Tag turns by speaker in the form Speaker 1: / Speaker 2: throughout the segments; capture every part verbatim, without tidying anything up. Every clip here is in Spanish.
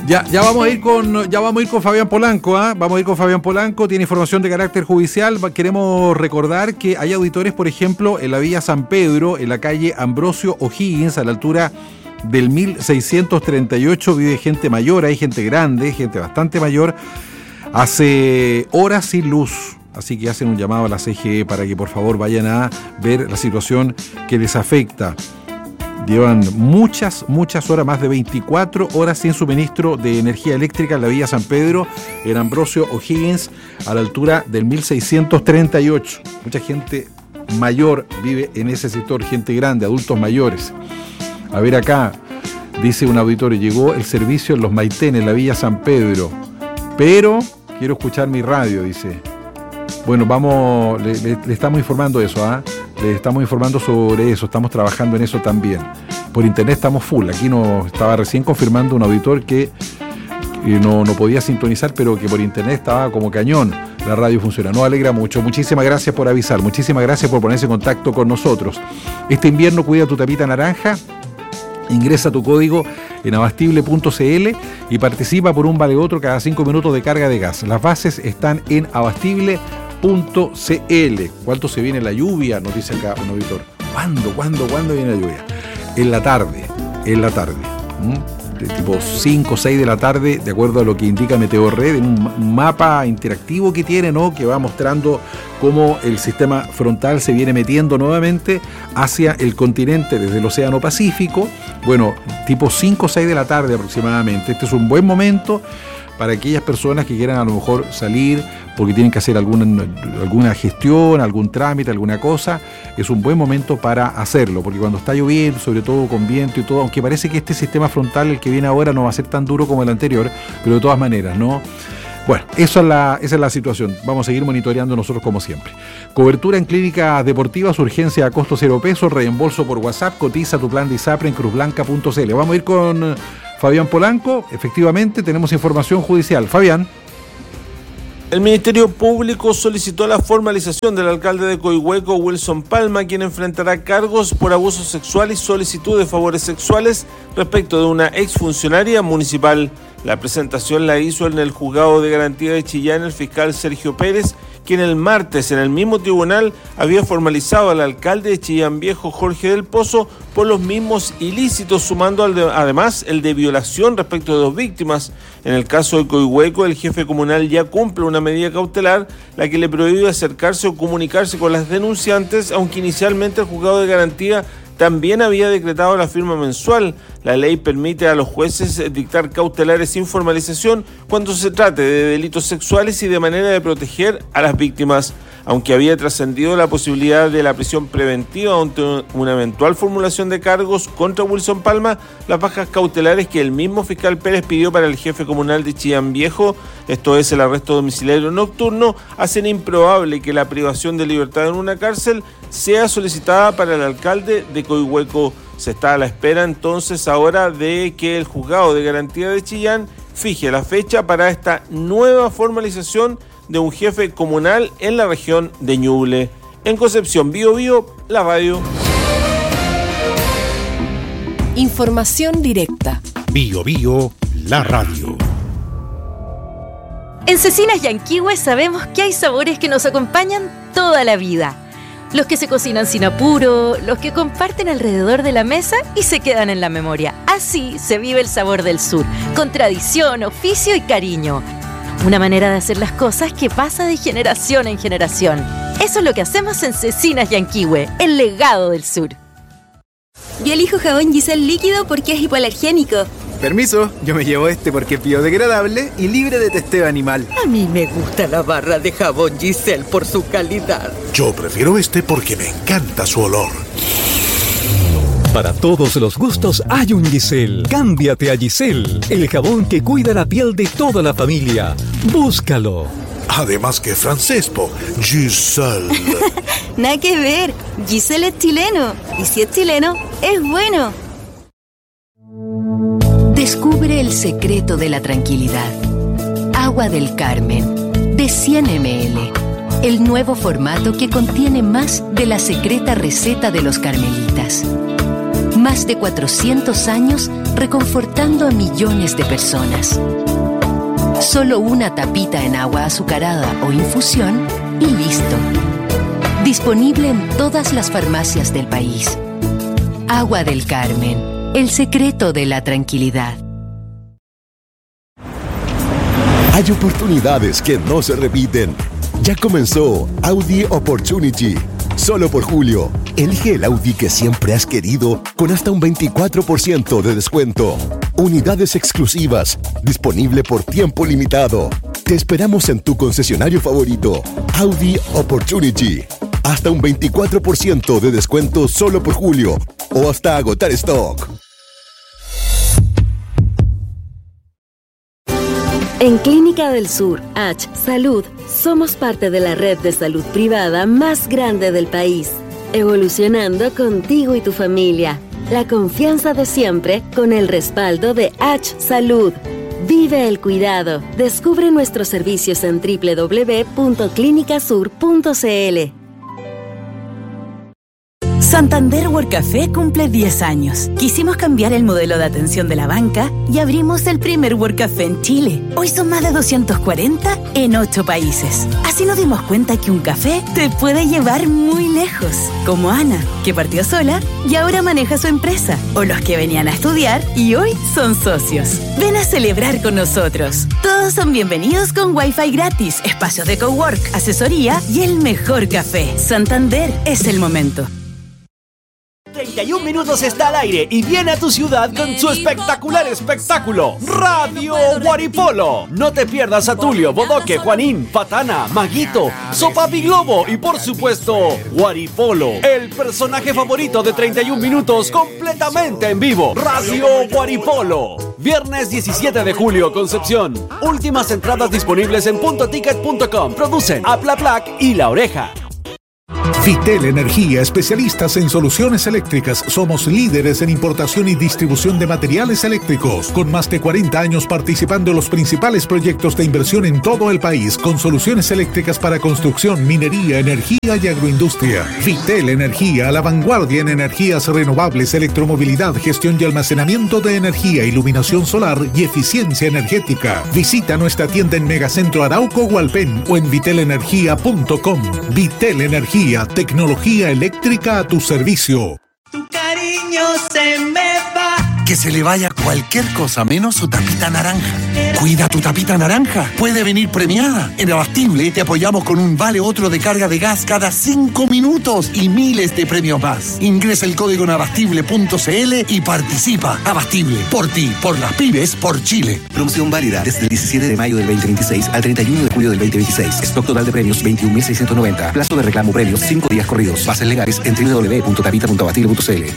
Speaker 1: Ya, ya vamos a ir con, ya vamos a ir con Fabián Polanco, ¿ah? ¿eh? Vamos a ir con Fabián Polanco, tiene información de carácter judicial. Queremos recordar que hay auditores, por ejemplo, en la Villa San Pedro, en la calle Ambrosio O'Higgins, a la altura del mil seiscientos treinta y ocho, vive gente mayor, hay gente grande, gente bastante mayor, hace horas sin luz. Así que hacen un llamado a la C G E para que por favor vayan a ver la situación que les afecta. Llevan muchas, muchas horas, más de veinticuatro horas sin suministro de energía eléctrica en la Villa San Pedro, en Ambrosio O'Higgins, a la altura del mil seiscientos treinta y ocho. Mucha gente mayor vive en ese sector, gente grande, adultos mayores. A ver acá, dice un auditorio, llegó el servicio en los Maitenes, en la Villa San Pedro, pero quiero escuchar mi radio, dice. Bueno, vamos, le, le, le estamos informando eso, ¿ah? ¿eh? Le estamos informando sobre eso, estamos trabajando en eso también. Por internet estamos full, aquí nos estaba recién confirmando un auditor que, que no, no podía sintonizar, pero que por internet estaba como cañón, la radio funciona. Nos alegra mucho, muchísimas gracias por avisar, muchísimas gracias por ponerse en contacto con nosotros. Este invierno cuida tu tapita naranja, ingresa tu código en abastible punto c l y participa por un vale otro cada cinco minutos de carga de gas. Las bases están en abastible punto c l. ¿Cuánto se viene la lluvia? Nos dice acá un auditor. ¿Cuándo, cuándo, cuándo viene la lluvia? En la tarde, en la tarde. ¿Mm? De tipo cinco o seis de la tarde, de acuerdo a lo que indica Meteorred, en un mapa interactivo que tiene, ¿no? Que va mostrando cómo el sistema frontal se viene metiendo nuevamente hacia el continente desde el Océano Pacífico. Bueno, tipo cinco o seis de la tarde aproximadamente. Este es un buen momento para aquellas personas que quieran a lo mejor salir porque tienen que hacer alguna, alguna gestión, algún trámite, alguna cosa. Es un buen momento para hacerlo, porque cuando está lloviendo, sobre todo con viento y todo, aunque parece que este sistema frontal, el que viene ahora, no va a ser tan duro como el anterior, pero de todas maneras, ¿no? Bueno, eso es la, esa es la situación. Vamos a seguir monitoreando nosotros como siempre. Cobertura en clínicas deportivas, urgencia a costo cero pesos, reembolso por WhatsApp, cotiza tu plan de ISAPRE en cruz blanca punto c l. Vamos a ir con Fabián Polanco. Efectivamente, tenemos información judicial. Fabián.
Speaker 2: El Ministerio Público solicitó la formalización del alcalde de Coihueco, Wilson Palma, quien enfrentará cargos por abuso sexual y solicitud de favores sexuales respecto de una exfuncionaria municipal. La presentación la hizo en el Juzgado de Garantía de Chillán el fiscal Sergio Pérez, quien el martes en el mismo tribunal había formalizado al alcalde de Chillán Viejo, Jorge del Pozo, por los mismos ilícitos, sumando al de, además el de violación respecto de dos víctimas. En el caso de Coihueco, el jefe comunal ya cumple una medida cautelar, la que le prohíbe acercarse o comunicarse con las denunciantes, aunque inicialmente el Juzgado de Garantía también había decretado la firma mensual. La ley permite a los jueces dictar cautelares sin formalización cuando se trate de delitos sexuales y de manera de proteger a las víctimas. Aunque había trascendido la posibilidad de la prisión preventiva ante una eventual formulación de cargos contra Wilson Palma, las bajas cautelares que el mismo fiscal Pérez pidió para el jefe comunal de Chillán Viejo, esto es el arresto domiciliario nocturno, hacen improbable que la privación de libertad en una cárcel sea solicitada para el alcalde de Coihueco. Se está a la espera entonces ahora de que el Juzgado de Garantía de Chillán fije la fecha para esta nueva formalización de un jefe comunal en la región de Ñuble. En Concepción, Bío Bío, la radio.
Speaker 3: Información directa.
Speaker 4: Bío Bío, la radio.
Speaker 5: En Cecinas Yanquihue sabemos que hay sabores que nos acompañan toda la vida. Los que se cocinan sin apuro, los que comparten alrededor de la mesa y se quedan en la memoria. Así se vive el sabor del sur, con tradición, oficio y cariño. Una manera de hacer las cosas que pasa de generación en generación. Eso es lo que hacemos en Cecinas Yanquihue, el legado del sur.
Speaker 6: Yo elijo jabón Giselle líquido porque es hipoalergénico.
Speaker 7: Permiso, yo me llevo este porque es biodegradable y libre de testeo animal.
Speaker 8: A mí me gusta la barra de jabón Giselle por su calidad.
Speaker 4: Yo prefiero este porque me encanta su olor.
Speaker 9: Para todos los gustos hay un Giselle. Cámbiate a Giselle, el jabón que cuida la piel de toda la familia. Búscalo.
Speaker 4: Además que francés, po. Giselle.
Speaker 6: Nada que ver. Giselle es chileno. Y si es chileno, es bueno.
Speaker 3: Descubre el secreto de la tranquilidad. Agua del Carmen, de cien mililitros. El nuevo formato que contiene más de la secreta receta de los carmelitas. Más de cuatrocientos años reconfortando a millones de personas. Solo una tapita en agua azucarada o infusión y listo. Disponible en todas las farmacias del país. Agua del Carmen, el secreto de la tranquilidad.
Speaker 10: Hay oportunidades que no se repiten. Ya comenzó Audi Opportunity. Solo por julio, elige el Audi que siempre has querido con hasta un veinticuatro por ciento de descuento. Unidades exclusivas, disponible por tiempo limitado. Te esperamos en tu concesionario favorito, Audi Opportunity. Hasta un veinticuatro por ciento de descuento solo por julio o hasta agotar stock.
Speaker 11: En Clínica del Sur, H Salud, somos parte de la red de salud privada más grande del país, evolucionando contigo y tu familia. La confianza de siempre con el respaldo de H Salud. Vive el cuidado. Descubre nuestros servicios en doble u doble u doble u punto clínica sur punto c l.
Speaker 12: Santander Work Café cumple diez años. Quisimos cambiar el modelo de atención de la banca y abrimos el primer Work Café en Chile. Hoy son más de doscientos cuarenta en ocho países. Así nos dimos cuenta que un café te puede llevar muy lejos. Como Ana, que partió sola y ahora maneja su empresa. O los que venían a estudiar y hoy son socios. Ven a celebrar con nosotros. Todos son bienvenidos con Wi-Fi gratis, espacios de cowork, asesoría y el mejor café. Santander es el momento.
Speaker 13: treinta y un minutos está al aire y viene a tu ciudad con su espectacular espectáculo Radio Guaripolo. No te pierdas a Tulio, Bodoque, Juanín, Patana, Maguito, Sopapi Globo y por supuesto Guaripolo, el personaje favorito de treinta y un minutos completamente en vivo. Radio Guaripolo, viernes diecisiete de julio, Concepción. Últimas entradas disponibles en punto ticket punto com. Producen Aplaplac y La Oreja.
Speaker 4: Vitel Energía, especialistas en soluciones eléctricas. Somos líderes en importación y distribución de materiales eléctricos, con más de cuarenta años participando en los principales proyectos de inversión en todo el país, con soluciones eléctricas para construcción, minería, energía y agroindustria. Vitel Energía, a la vanguardia en energías renovables, electromovilidad, gestión y almacenamiento de energía, iluminación solar y eficiencia energética. Visita nuestra tienda en Megacentro Arauco Hualpén o en vitel energía punto com. Vitel Energía, tecnología eléctrica a tu servicio.
Speaker 14: Tu cariño se me va.
Speaker 15: Que se le vaya cualquier cosa menos su tapita naranja. Cuida tu tapita naranja. Puede venir premiada. En Abastible te apoyamos con un vale otro de carga de gas cada cinco minutos y miles de premios más. Ingresa el código en abastible punto c l y participa. Abastible, por ti, por las pymes, por Chile.
Speaker 16: Promoción válida desde el diecisiete de mayo del veinte veintiséis al treinta y uno de julio del veinte veintiséis. Stock total de premios veintiún mil seiscientos noventa. Plazo de reclamo premios cinco días corridos. Bases legales en doble u doble u doble u punto tapita punto abastible punto c l.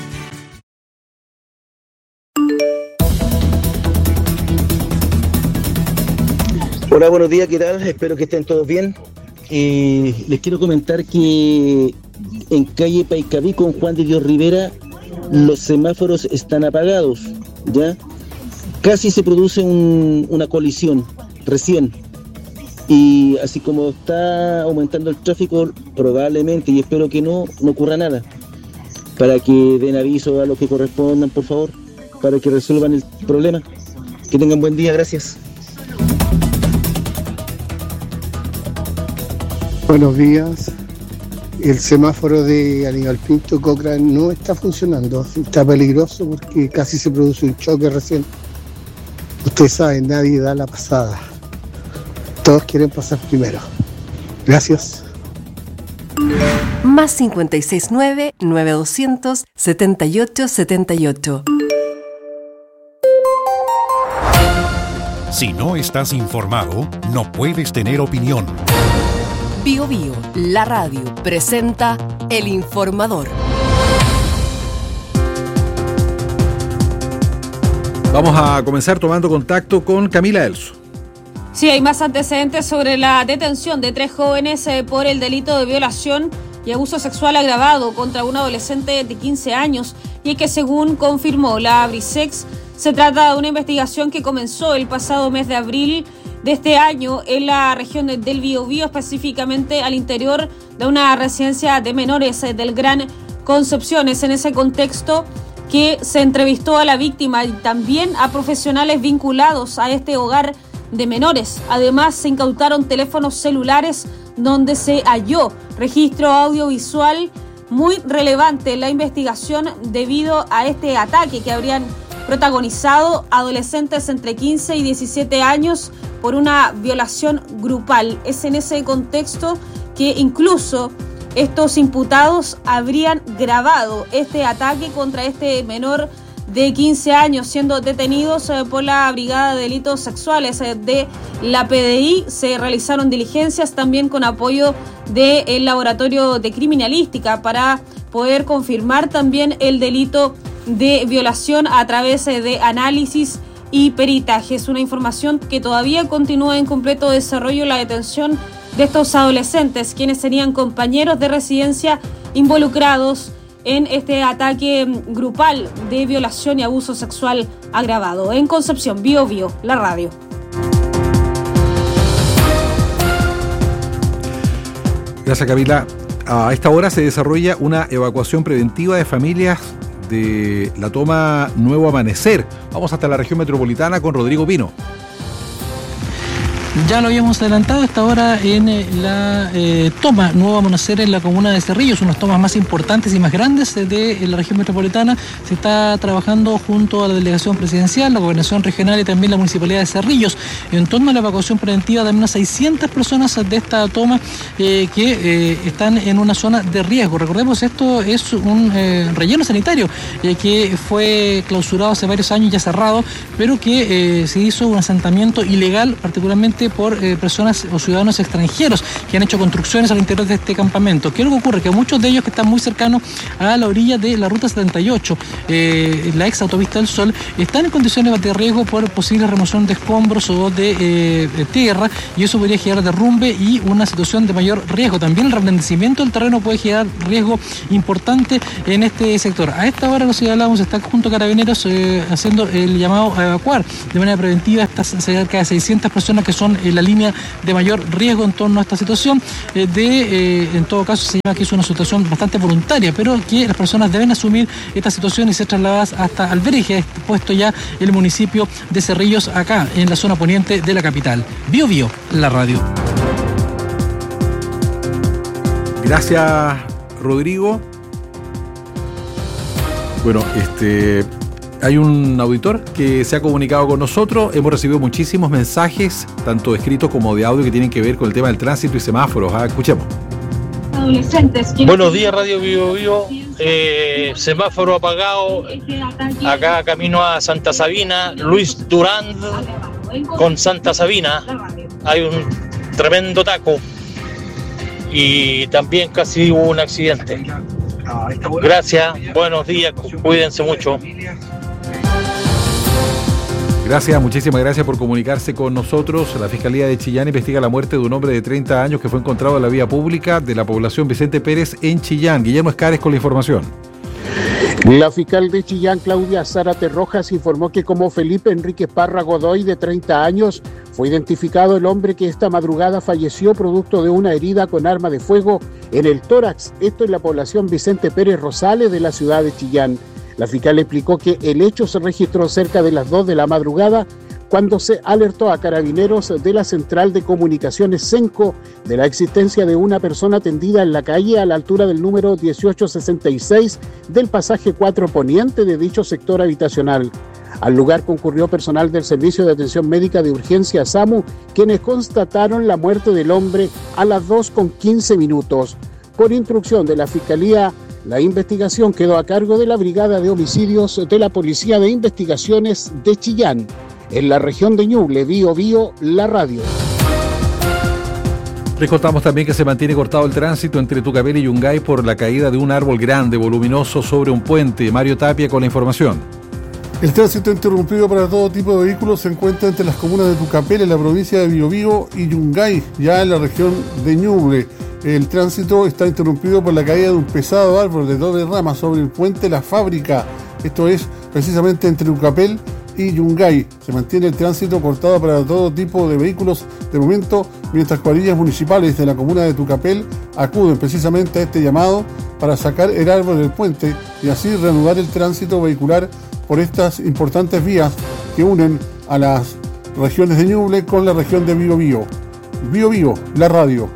Speaker 17: Hola, buenos días, ¿qué tal? Espero que estén todos bien. Eh, les quiero comentar que en calle Paicaví con Juan de Dios Rivera los semáforos están apagados, ¿ya? Casi se produce un, una colisión, recién. Y así como está aumentando el tráfico, probablemente, y espero que no, no ocurra nada. Para que den aviso a los que correspondan, por favor, para que resuelvan el problema. Que tengan buen día, gracias.
Speaker 18: Buenos días. El semáforo de Aníbal Pinto Cochrane no está funcionando. Está peligroso porque casi se produce un choque recién. Ustedes saben, nadie da la pasada. Todos quieren pasar primero. Gracias.
Speaker 19: Más cincuenta y seis nueve, nueve doscientos, setenta y ocho setenta y ocho.
Speaker 20: Si no estás informado, no puedes tener opinión.
Speaker 19: Bio Bio, la radio, presenta El Informador.
Speaker 1: Vamos a comenzar tomando contacto con Camila Elso.
Speaker 21: Sí, hay más antecedentes sobre la detención de tres jóvenes eh, por el delito de violación y abuso sexual agravado contra un adolescente de quince años, y que según confirmó la Brisex, se trata de una investigación que comenzó el pasado mes de abril de este año en la región del Biobío, específicamente al interior de una residencia de menores del Gran Concepción. Es en ese contexto que se entrevistó a la víctima y también a profesionales vinculados a este hogar de menores. Además, se incautaron teléfonos celulares donde se halló registro audiovisual muy relevante en la investigación debido a este ataque que habrían protagonizado adolescentes entre quince y diecisiete años por una violación grupal. Es en ese contexto que incluso estos imputados habrían grabado este ataque contra este menor de quince años, siendo detenidos eh, por la Brigada de Delitos Sexuales eh, de la P D I. Se realizaron diligencias también con apoyo del Laboratorio de Criminalística para poder confirmar también el delito de violación a través eh, de análisis y peritaje. Es una información que todavía continúa en completo desarrollo, la detención de estos adolescentes, quienes serían compañeros de residencia involucrados en este ataque grupal de violación y abuso sexual agravado. En Concepción, Bio Bio, la radio.
Speaker 1: Gracias, Camila. A esta hora se desarrolla una evacuación preventiva de familias de la toma Nuevo Amanecer. Vamos hasta la región metropolitana con Rodrigo Pino.
Speaker 2: Ya lo habíamos adelantado, esta hora en eh, la eh, toma Nuevo Amanecer en la comuna de Cerrillos, unas tomas más importantes y más grandes de, de la región metropolitana. Se está trabajando junto a la delegación presidencial, la gobernación regional y también la municipalidad de Cerrillos en torno a la evacuación preventiva de unas seiscientas personas de esta toma eh, que eh, están en una zona de riesgo. Recordemos, esto es un eh, relleno sanitario eh, que fue clausurado hace varios años, ya cerrado, pero que eh, se hizo un asentamiento ilegal, particularmente por eh, personas o ciudadanos extranjeros que han hecho construcciones al interior de este campamento. ¿Qué es lo que ocurre? Que muchos de ellos que están muy cercanos a la orilla de la ruta setenta y ocho, eh, la ex autopista del Sol, están en condiciones de riesgo por posible remoción de escombros o de, eh, de tierra, y eso podría generar derrumbe y una situación de mayor riesgo. También el reblandecimiento del terreno puede generar riesgo importante en este sector. A esta hora, los ciudadanos están junto a Carabineros eh, haciendo el llamado a evacuar de manera preventiva estas cerca de seiscientas personas que son en la línea de mayor riesgo en torno a esta situación. Eh, de, eh, en todo caso, se llama que es una situación bastante voluntaria, pero que las personas deben asumir esta situación y ser trasladadas hasta albergue, que ha puesto ya el municipio de Cerrillos, acá en la zona poniente de la capital. Bio Bio, la radio.
Speaker 1: Gracias, Rodrigo. Bueno, este... hay un auditor que se ha comunicado con nosotros. Hemos recibido muchísimos mensajes, tanto escritos como de audio, que tienen que ver con el tema del tránsito y semáforos. ¿Ah? Escuchemos.
Speaker 22: Adolescentes. Buenos días, Radio Bio Bio. Eh, semáforo apagado. Acá camino a Santa Sabina. Luis Durán con Santa Sabina. Hay un tremendo taco. Y también casi hubo un accidente. Gracias, buenos días, cuídense mucho.
Speaker 1: Gracias, muchísimas gracias por comunicarse con nosotros. La Fiscalía de Chillán investiga la muerte de un hombre de treinta años que fue encontrado en la vía pública de la población Vicente Pérez en Chillán. Guillermo Escares con la información.
Speaker 23: La fiscal de Chillán, Claudia Zárate Rojas, informó que como Felipe Enrique Parra Godoy, de treinta años, fue identificado el hombre que esta madrugada falleció producto de una herida con arma de fuego en el tórax, esto en la población Vicente Pérez Rosales de la ciudad de Chillán. La fiscal explicó que el hecho se registró cerca de las dos de la madrugada, cuando se alertó a carabineros de la Central de Comunicaciones Senco de la existencia de una persona tendida en la calle a la altura del número dieciocho sesenta y seis del pasaje cuatro Poniente de dicho sector habitacional. Al lugar concurrió personal del Servicio de Atención Médica de Urgencia SAMU, quienes constataron la muerte del hombre a las dos con quince minutos. Por instrucción de la Fiscalía, la investigación quedó a cargo de la Brigada de Homicidios de la Policía de Investigaciones de Chillán. En la región de Ñuble, Bio Bio, la radio.
Speaker 1: Les contamos también que se mantiene cortado el tránsito entre Tucapel y Yungay por la caída de un árbol grande, voluminoso, sobre un puente. Mario Tapia con la información.
Speaker 24: El tránsito interrumpido para todo tipo de vehículos se encuentra entre las comunas de Tucapel, en la provincia de Biobío, y Yungay, ya en la región de Ñuble. El tránsito está interrumpido por la caída de un pesado árbol de doble rama sobre el puente La Fábrica. Esto es precisamente entre Tucapel y Yungay. Se mantiene el tránsito cortado para todo tipo de vehículos de momento, mientras cuadrillas municipales de la comuna de Tucapel acuden precisamente a este llamado para sacar el árbol del puente y así reanudar el tránsito vehicular por estas importantes vías que unen a las regiones de Ñuble con la región de Biobío. Biobío, la radio.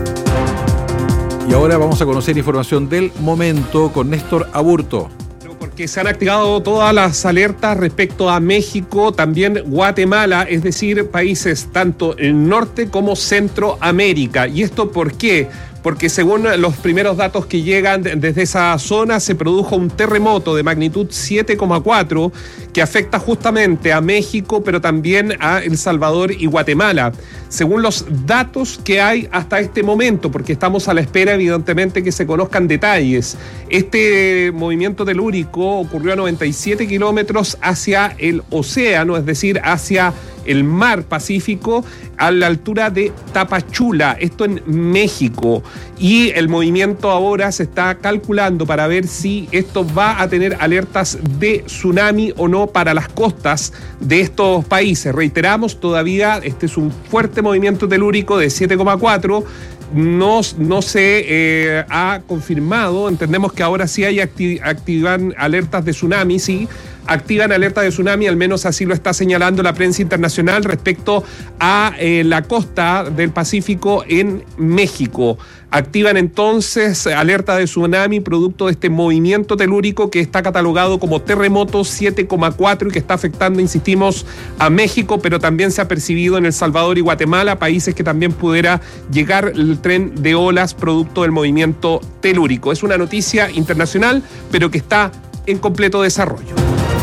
Speaker 1: Y ahora vamos a conocer información del momento con Néstor Aburto.
Speaker 5: Porque se han activado todas las alertas respecto a México, también Guatemala, es decir, países tanto en Norte como Centroamérica. ¿Y esto por qué? Porque según los primeros datos que llegan desde esa zona, se produjo un terremoto de magnitud siete coma cuatro que afecta justamente a México, pero también a El Salvador y Guatemala. Según los datos que hay hasta este momento, porque estamos a la espera, evidentemente, que se conozcan detalles. Este movimiento telúrico ocurrió a noventa y siete kilómetros hacia el océano, es decir, hacia el mar Pacífico, a la altura de Tapachula, esto en México. Y el movimiento ahora se está calculando para ver si esto va a tener alertas de tsunami o no para las costas de estos países. Reiteramos, todavía este es un fuerte movimiento telúrico de siete coma cuatro. No, no se eh, ha confirmado, entendemos que ahora sí hay acti- activan alertas de tsunami, sí, activan alerta de tsunami, al menos así lo está señalando la prensa internacional respecto a eh, la costa del Pacífico en México. Activan entonces alerta de tsunami producto de este movimiento telúrico que está catalogado como terremoto siete coma cuatro y que está afectando, insistimos, a México, pero también se ha percibido en El Salvador y Guatemala, países que también pudiera llegar el tren de olas producto del movimiento telúrico. Es una noticia internacional, pero que está en completo desarrollo.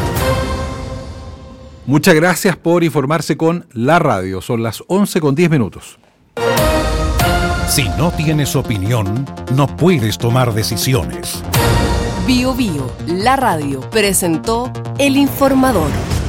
Speaker 1: Muchas gracias por informarse con la radio. Son las once con diez minutos.
Speaker 20: Si no tienes opinión, no puedes tomar decisiones.
Speaker 19: Bio Bio, la radio, presentó El Informador.